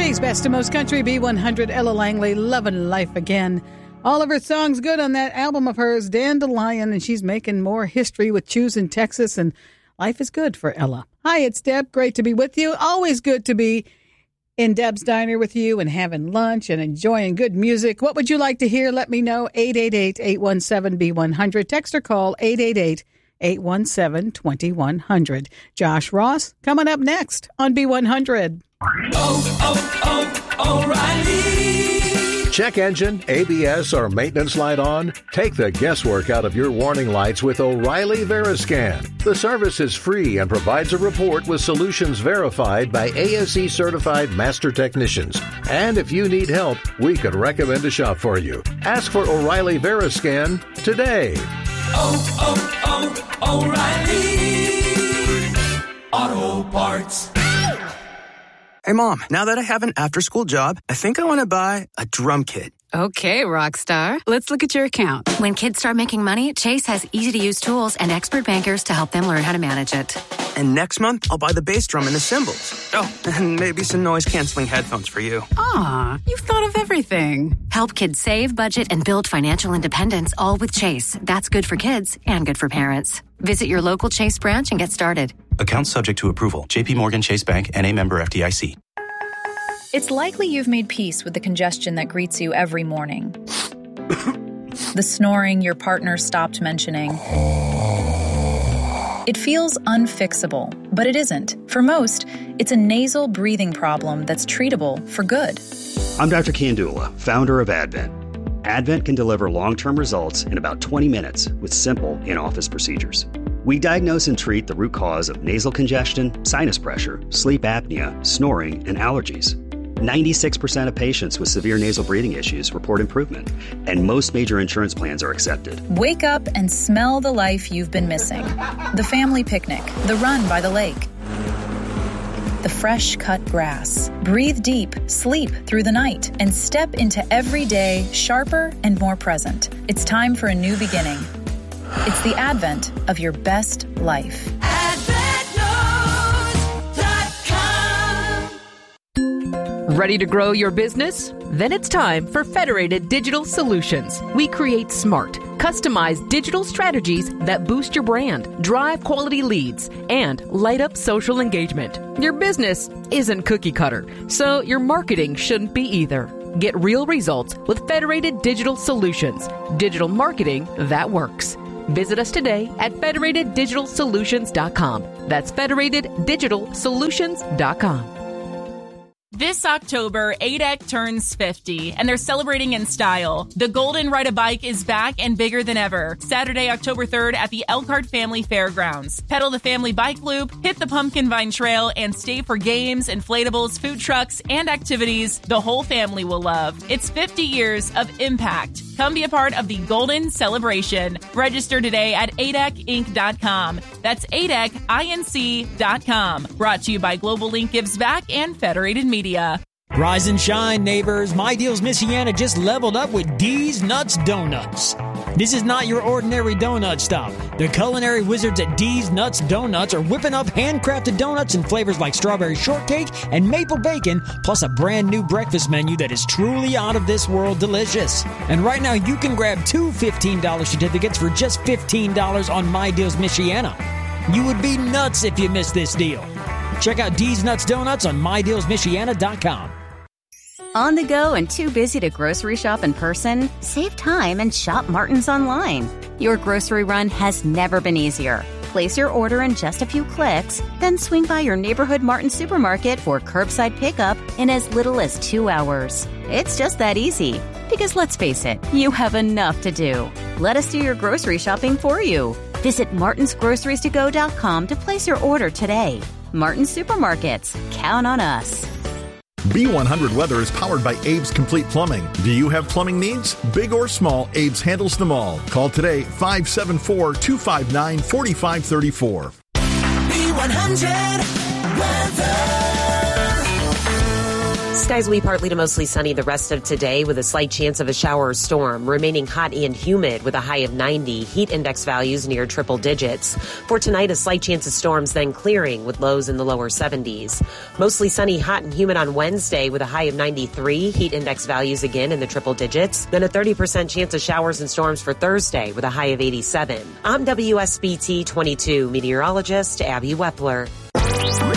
Today's best and most country, B100, Ella Langley, Lovin' Life Again. All of her songs good on that album of hers, Dandelion, and she's making more history with Choosing Texas, and life is good for Ella. Hi, it's Deb. Great to be with you. Always good to be in Deb's Diner with you and having lunch and enjoying good music. What would you like to hear? Let me know. 888-817-B100. Text or call 888-817-2100. Josh Ross coming up next on B100. O'Reilly. Check engine, ABS, or maintenance light on? Take the guesswork out of your warning lights with O'Reilly Veriscan. The service is free and provides a report with solutions verified by ASE certified master technicians. And if you need help, we could recommend a shop for you. Ask for O'Reilly Veriscan today. O'Reilly Auto Parts. Hey, Mom, now that I have an after-school job, I think I want to buy a drum kit. Okay, Rockstar. Let's look at your account. When kids start making money, Chase has easy-to-use tools and expert bankers to help them learn how to manage it. And next month, I'll buy the bass drum and the cymbals. Oh, and maybe some noise-canceling headphones for you. Aw, you've thought of everything. Help kids save, budget, and build financial independence, all with Chase. That's good for kids and good for parents. Visit your local Chase branch and get started. Account subject to approval. J.P. Morgan Chase Bank, N.A. member FDIC. It's likely you've made peace with the congestion that greets you every morning. The snoring your partner stopped mentioning. It feels unfixable, but it isn't. For most, it's a nasal breathing problem that's treatable for good. I'm Dr. Kandula, founder of Advent. Advent can deliver long-term results in about 20 minutes with simple in-office procedures. We diagnose and treat the root cause of nasal congestion, sinus pressure, sleep apnea, snoring, and allergies. 96% of patients with severe nasal breathing issues report improvement, and most major insurance plans are accepted. Wake up and smell the life you've been missing. The family picnic, the run by the lake, the fresh cut grass. Breathe deep, sleep through the night, and step into every day sharper and more present. It's time for a new beginning. It's the advent of your best life. Ready to grow your business? Then it's time for Federated Digital Solutions. We create smart, customized digital strategies that boost your brand, drive quality leads, and light up social engagement. Your business isn't cookie cutter, so your marketing shouldn't be either. Get real results with Federated Digital Solutions. Digital marketing that works. Visit us today at federateddigitalsolutions.com. That's federateddigitalsolutions.com. This October, ADEC turns 50, and they're celebrating in style. The Golden Ride a Bike is back and bigger than ever. Saturday, October 3rd at the Elkhart Family Fairgrounds. Pedal the family bike loop, hit the Pumpkin Vine Trail, and stay for games, inflatables, food trucks, and activities the whole family will love. It's 50 years of impact. Come be a part of the Golden Celebration. Register today at ADECinc.com. That's ADECinc.com. Brought to you by Global Link Gives Back and Federated Media. Rise and shine, neighbors. My Deals Michiana just leveled up with D's Nuts Donuts. This is not your ordinary donut stop. The culinary wizards at D's Nuts Donuts are whipping up handcrafted donuts in flavors like strawberry shortcake and maple bacon, plus a brand new breakfast menu that is truly out of this world delicious. And right now you can grab two $15 certificates for just $15 on My Deals Michiana. You would be nuts if you missed this deal. Check out D's Nuts Donuts on MyDealsMichiana.com. On the go and too busy to grocery shop in person? Save time and shop Martin's online. Your grocery run has never been easier. Place your order in just a few clicks, then swing by your neighborhood Martin supermarket for curbside pickup in as little as 2 hours. It's just that easy. Because let's face it, you have enough to do. Let us do your grocery shopping for you. Visit martinsgroceriestogo.com to place your order today. Martin's Supermarkets. Count on us. B100 Weather is powered by Abe's Complete Plumbing. Do you have plumbing needs? Big or small, Abe's handles them all. Call today, 574-259-4534. B100 Weather. Skies will be partly to mostly sunny the rest of today with a slight chance of a shower or storm, remaining hot and humid with a high of 90, heat index values near triple digits. For tonight, a slight chance of storms, then clearing with lows in the lower 70s. Mostly sunny, hot and humid on Wednesday with a high of 93, heat index values again in the triple digits. Then a 30% chance of showers and storms for Thursday with a high of 87. I'm WSBT 22 meteorologist Abby Wepler.